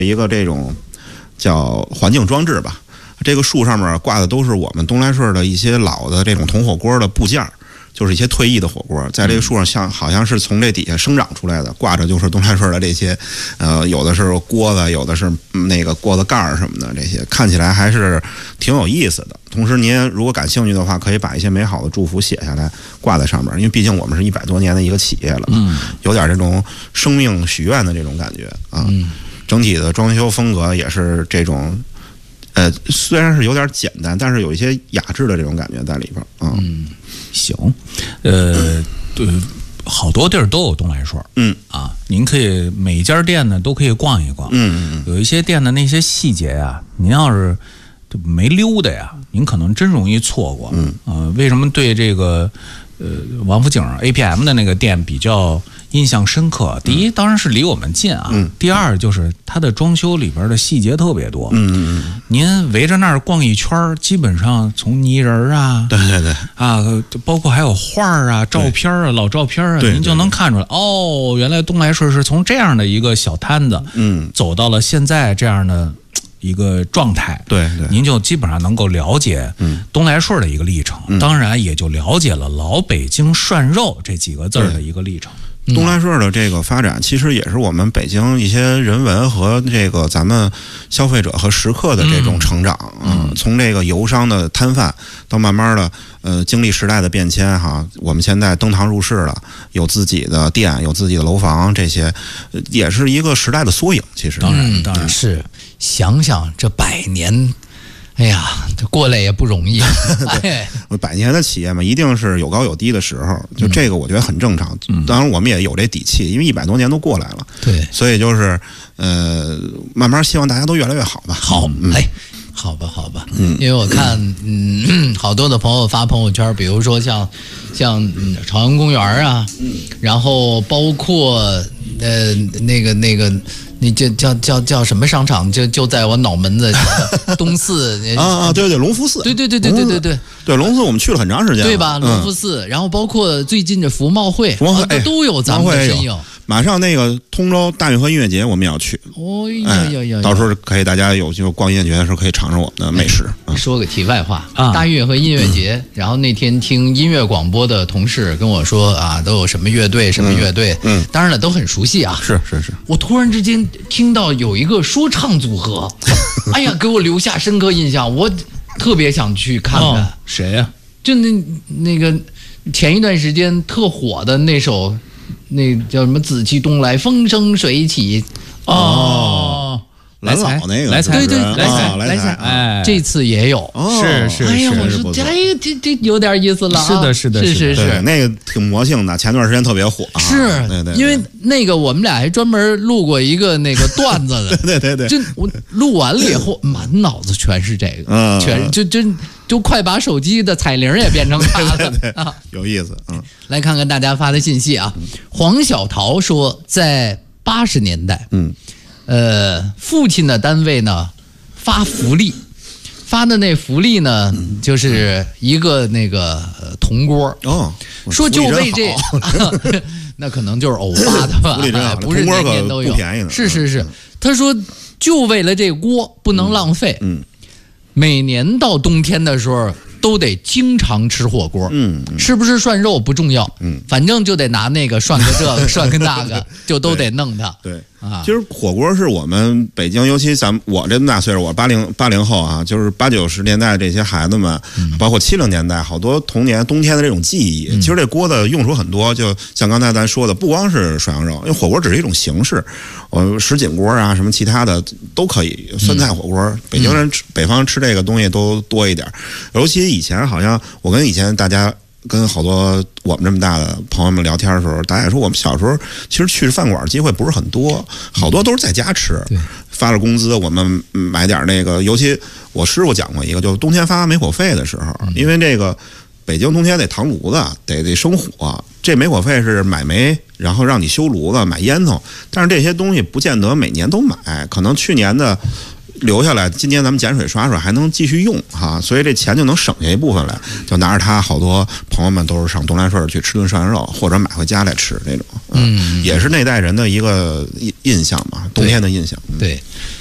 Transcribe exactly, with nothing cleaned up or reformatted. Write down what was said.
一个这种叫环境装置吧，这个树上面挂的都是我们东来顺的一些老的这种铜火锅的部件，就是一些退役的火锅，在这个树上像好像是从这底下生长出来的，挂着就是东来顺的这些，呃，有的是锅子，有的是那个锅子盖儿什么的，这些看起来还是挺有意思的。同时，您如果感兴趣的话，可以把一些美好的祝福写下来挂在上面，因为毕竟我们是一百多年的一个企业了，嗯，有点这种生命许愿的这种感觉啊。嗯，整体的装修风格也是这种。呃，虽然是有点简单，但是有一些雅致的这种感觉在里边啊。 嗯，行，呃，对，好多地儿都有东来顺，嗯啊，您可以每一家店呢都可以逛一逛，嗯嗯，有一些店的那些细节啊，您要是没溜达呀，您可能真容易错过，嗯呃，为什么对这个呃王府井 A P M 的那个店比较印象深刻？第一，当然是离我们近啊。嗯、第二，就是它的装修里边的细节特别多。嗯嗯嗯。您围着那儿逛一圈，基本上从泥人啊， 对对对， 啊，包括还有画啊、照片啊、老照片啊，您就能看出来，哦，原来东来顺是从这样的一个小摊子，嗯，走到了现在这样的一个状态。 对对， 您就基本上能够了解东来顺的一个历程，嗯、当然也就了解了老北京涮肉这几个字的一个历程。 东来顺的这个发展，其实也是我们北京一些人文和这个咱们消费者和食客的这种成长啊、嗯嗯。从这个油商的摊贩，到慢慢的呃经历时代的变迁哈，我们现在登堂入室了，有自己的店，有自己的楼房，这些也是一个时代的缩影。其实， 当然，当然是想想这百年。哎呀，这过来也不容易。 对，百年的企业嘛，一定是有高有低的时候，就这个我觉得很正常。嗯、当然，我们也有这底气，因为一百多年都过来了。 对， 所以就是呃，慢慢希望大家都越来越好吧。 好，嗯、哎，好吧，好吧。嗯，因为我看，嗯，好多的朋友发朋友圈，比如说像像嗯朝阳公园啊，嗯，然后包括呃那个那个。你这叫叫叫什么商场？就就在我脑门子东四啊啊，对对，隆福寺， 对对对对对对对对，隆福寺我们去了很长时间， 对吧？隆福寺，然后包括最近的服贸会， 服贸会都有咱们的身影。 马上那个通州大运河音乐节我们也要去， 哦呀呀呀！ 到时候可以大家有就逛音乐节的时候可以尝尝我们的美食。 说个题外话啊，大运河音乐节，然后那天听音乐广播的同事跟我说啊，都有什么乐队什么乐队，嗯，当然了都很熟悉啊， 是是是。 我突然之间听到有一个说唱组合，哎呀，给我留下深刻印象，我特别想去看看。 哦、谁呀、啊？ 就那那个前一段时间特火的那首。那叫什么？紫气东来，风生水起。 哦， 蓝老那个， 来财， 对对，来财， 来财， 哎，这次也有， 是是是。 哎呀，我说这这这有点意思了。 是的，是的， 是是是， 那个挺魔性的，前段时间特别火。 是， 对对， 因为那个我们俩还专门录过一个那个段子的。 对对对， 就我录完了以后，满脑子全是这个，全就就。就快把手机的彩铃也变成它了， 对对对啊，有意思。嗯， 来看看大家发的信息啊。黄小桃说，在八十年代，嗯，呃，父亲的单位呢发福利，发的那福利呢就是一个那个铜锅哦， 说就为这，那可能就是偶发的吧，哎、不是年年都有， 不便宜的。 是是是，他说就为了这锅不能浪费，嗯。嗯每年到冬天的时候，都得经常吃火锅。嗯，是不是涮肉不重要。嗯，反正就得拿那个涮个这个，涮个那个，就都得弄它。 对啊，其实火锅是我们北京，尤其咱们我这么大岁数，我八零八零后啊，就是八九十年代这些孩子们，嗯、包括七零年代，好多童年冬天的这种记忆。嗯、其实这锅的用处很多，就像刚才咱说的，不光是涮羊肉，因为火锅只是一种形式。我什锦锅啊，什么其他的都可以，酸菜火锅，嗯、北京人吃、嗯、北方吃这个东西都多一点。尤其以前好像我跟以前大家跟好多我们这么大的朋友们聊天的时候，大家也说我们小时候其实去饭馆机会不是很多，好多都是在家吃。发了工资，我们买点那个，尤其我师傅讲过一个，就是冬天发煤火费的时候，因为这个北京冬天得糖炉子，得得生火。这煤火费是买煤，然后让你修炉子、买烟囱，但是这些东西不见得每年都买，可能去年的留下来，今年咱们碱水刷刷还能继续用哈，所以这钱就能省下一部分来，就拿着它，好多朋友们都是上东来顺去吃顿涮羊肉，或者买回家来吃这种，嗯，也是那代人的一个印印象嘛，冬天的印象， 对。